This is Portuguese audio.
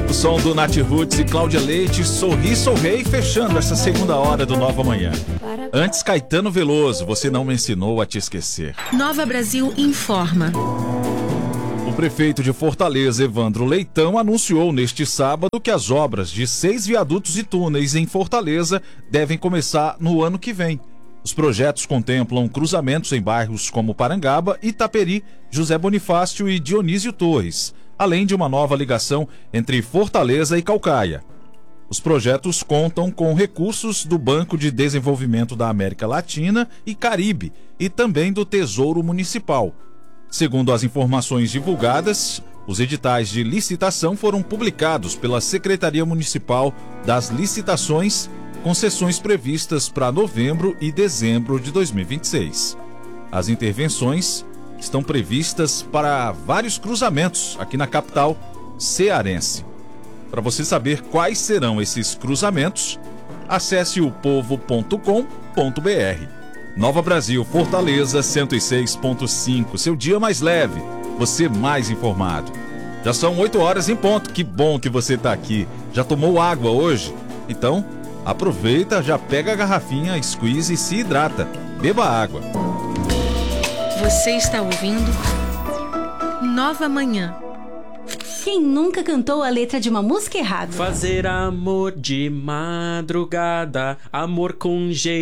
O som do Nath Roots e Cláudia Leite, Sorri, Sou Rei, fechando essa segunda hora do Nova Manhã. Antes, Caetano Veloso, Você Não Me Ensinou a Te Esquecer. Nova Brasil informa. O prefeito de Fortaleza, Evandro Leitão, anunciou neste sábado que as obras de 6 viadutos e túneis em Fortaleza devem começar no ano que vem. Os projetos contemplam cruzamentos em bairros como Parangaba, Itaperi, José Bonifácio e Dionísio Torres, além de uma nova ligação entre Fortaleza e Caucaia. Os projetos contam com recursos do Banco de Desenvolvimento da América Latina e Caribe e também do Tesouro Municipal. Segundo as informações divulgadas, os editais de licitação foram publicados pela Secretaria Municipal das Licitações, com sessões previstas para novembro e dezembro de 2026. As intervenções estão previstas para vários cruzamentos aqui na capital cearense. Para você saber quais serão esses cruzamentos, acesse o povo.com.br. Nova Brasil, Fortaleza 106.5. Seu dia mais leve, você mais informado. Já são 8 horas em ponto. Que bom que você está aqui. Já tomou água hoje? Então, aproveita, já pega a garrafinha, squeeze e se hidrata. Beba água. Você está ouvindo Nova Manhã. Quem nunca cantou a letra de uma música errada? Fazer amor de madrugada, amor com jeito.